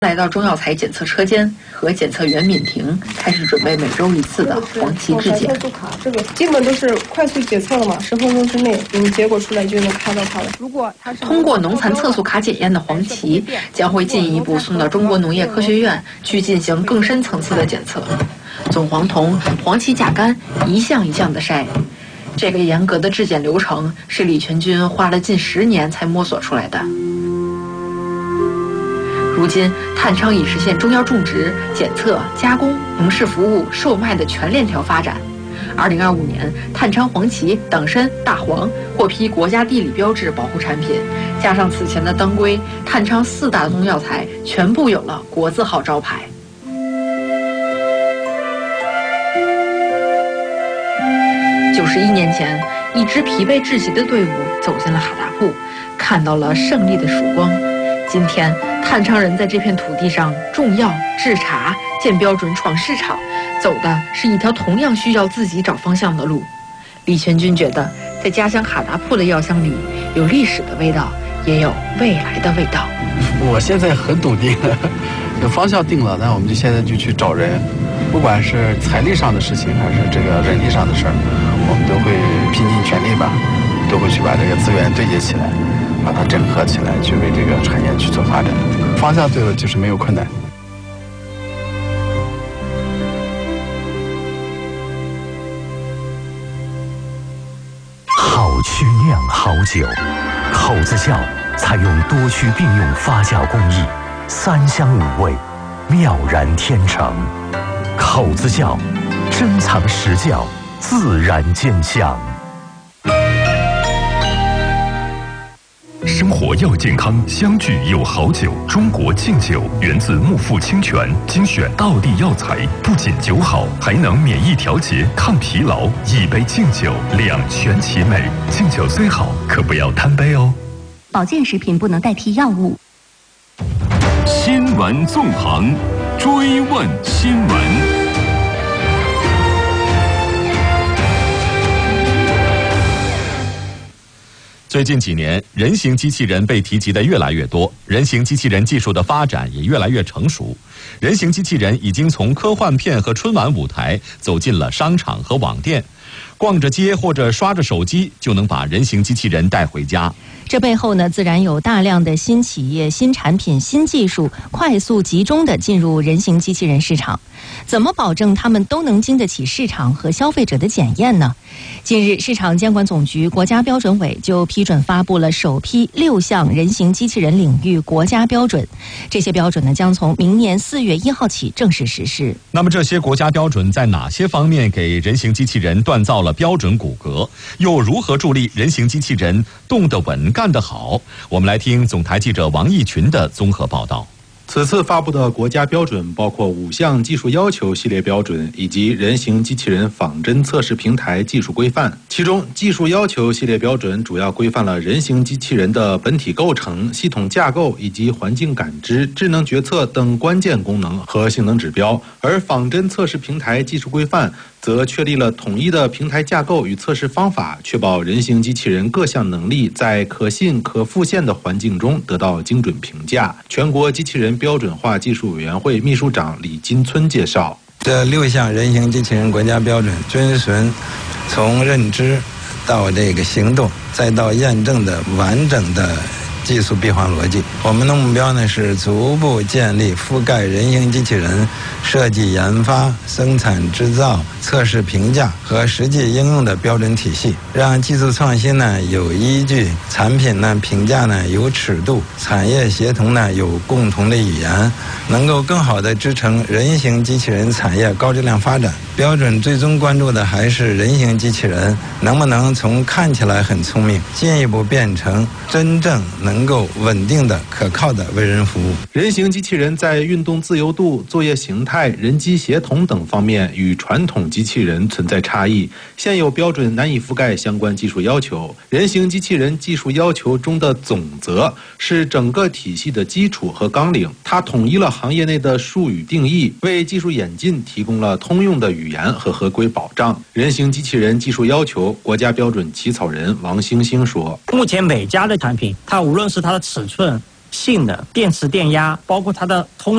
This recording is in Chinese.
来到中药材检测车间，和检测员敏婷开始准备每周1次的黄芪质检。 这个基本都是快速检测的嘛，10分钟之内，结果出来就能开到它了。如果它是通过农残测速卡检验的黄芪，将会进一步送到中国农业科学院去进行更深层次的检测。总黄酮、黄芪甲苷一项一项的筛。这个严格的质检流程是李全军花了近10年才摸索出来的。如今，探昌已实现中药种植、检测、加工、农事服务、售卖的全链条发展。2025年，探昌黄芪、党参、大黄获批国家地理标志保护产品，加上此前的当归，探昌4大中药材全部有了国字号招牌。91年前，一支疲惫窒息的队伍走进了哈达铺，看到了胜利的曙光。今天，探昌人在这片土地上种药、制茶、建标准、闯市场，走的是一条同样需要自己找方向的路。李全军觉得，在家乡哈达铺的药香里，有历史的味道，也有未来的味道。 我现在很笃定，有方向定了，那我们就现在就去找人，不管是财力上的事情，还是这个人力上的事儿，我们都会拼尽全力吧，都会去把这个资源对接起来。把它整合起来，去为这个产业去做发展。方向对了，就是没有困难。 好曲酿好酒，口子窖采用多曲并用发酵工艺，3香5味，妙然天成。口子窖，珍藏实窖，自然见香。 生活要健康，相聚有好酒。中国敬酒源自木富清泉，精选道地药材，不仅酒好，还能免疫调节、抗疲劳。一杯敬酒，两全其美。敬酒虽好，可不要贪杯哦。 保健食品不能代替药物。 新闻纵横，追问新闻。最近几年，人形机器人被提及的越来越多，人形机器人技术的发展也越来越成熟。人形机器人已经从科幻片和春晚舞台走进了商场和网店，逛着街或者刷着手机就能把人形机器人带回家。 这背后呢，自然有大量的新企业、新产品、新技术快速集中地进入人形机器人市场。怎么保证他们都能经得起市场和消费者的检验呢？近日，市场监管总局国家标准委就批准发布了首批6项人形机器人领域国家标准。这些标准呢，将从明年4月1号起正式实施。 那么这些国家标准在哪些方面给人形机器人锻造了标准骨骼？又如何助力人形机器人动得稳、干得好？我们来听总台记者王义群的综合报道。 此次发布的国家标准包括5项技术要求系列标准以及人形机器人仿真测试平台技术规范。其中，技术要求系列标准主要规范了人形机器人的本体构成、系统架构以及环境感知、智能决策等关键功能和性能指标，而仿真测试平台技术规范则确立了统一的平台架构与测试方法，确保人形机器人各项能力在可信可复现的环境中得到精准评价。全国机器人标准化技术委员会秘书长李金村介绍， 这6项人形机器人国家标准遵循从认知到这个行动再到验证的完整的技术闭环逻辑。我们的目标呢是逐步建立覆盖人形机器人设计研发、生产制造、测试评价和实际应用的标准体系，让技术创新呢有依据，产品呢评价呢有尺度，产业协同呢有共同的语言，能够更好地支撑人形机器人产业高质量发展。标准最终关注的还是人形机器人能不能从看起来很聪明，进一步变成真正能够稳定的、可靠的为人服务。 人形机器人在运动自由度、作业形态、人机协同等方面与传统机器人存在差异，现有标准难以覆盖相关技术要求。人形机器人技术要求中的总则是整个体系的基础和纲领，它统一了行业内的术语定义，为技术演进提供了通用的语言和合规保障。人形机器人技术要求国家标准起草人王星星说， 目前每家的产品，它无论是它的尺寸、 性能、电池电压，包括它的通